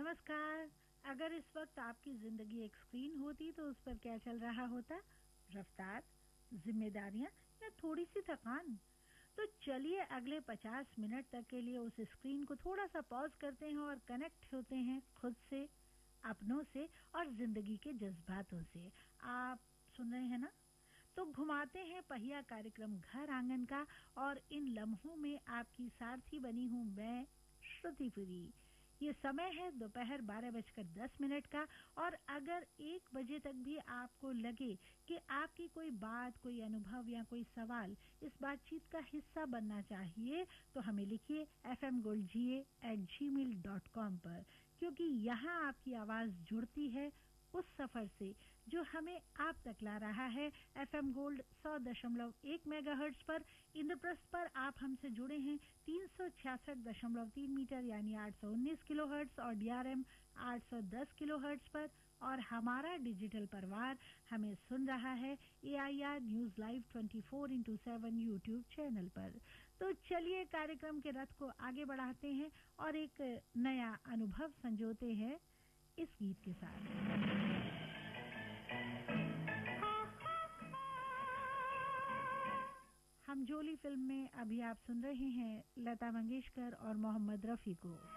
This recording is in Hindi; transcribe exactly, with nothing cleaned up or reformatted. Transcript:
नमस्कार। अगर इस वक्त आपकी जिंदगी एक स्क्रीन होती तो उस पर क्या चल रहा होता? रफ्तार, जिम्मेदारियां या थोड़ी सी थकान? तो चलिए अगले पचास मिनट तक के लिए उस स्क्रीन को थोड़ा सा पॉज करते हैं और कनेक्ट होते हैं खुद से, अपनों से और जिंदगी के जज्बातों से। आप सुन रहे हैं ना? तो घुमाते हैं पहिया कार्यक्रम घर आंगन का, और इन लम्हों में आपकी सारथी बनी हूँ मैं, श्रुतिपुरी। ये समय है दोपहर बारह बजकर दस मिनट का, और अगर एक बजे तक भी आपको लगे कि आपकी कोई बात, कोई अनुभव या कोई सवाल इस बातचीत का हिस्सा बनना चाहिए, तो हमें लिखिए एफ एम गोल्ड जी ए एट जी मेल डॉट कॉम पर, क्योंकि यहाँ आपकी आवाज जुड़ती है उस सफर से जो हमें आप तक ला रहा है। एफएम गोल्ड सौ दशमलव एक मेगाहर्ट्ज पर। इंद्रप्रस्थ पर आप हमसे जुड़े हैं तीन सौ छियासठ दशमलव तीन मीटर यानी आठ सौ उन्नीस किलोहर्ट्ज और डीआरएम आठ सौ दस किलोहर्ट्ज पर, और हमारा डिजिटल परिवार हमें सुन रहा है एआईआर न्यूज लाइव चौबीस इंटू सात यूट्यूब चैनल पर। तो चलिए कार्यक्रम के रथ को आगे बढ़ाते हैं और एक नया अनुभव संजोते हैं इस गीत के साथ। हम जोली फिल्म में अभी आप सुन रहे हैं लता मंगेशकर और मोहम्मद रफी को।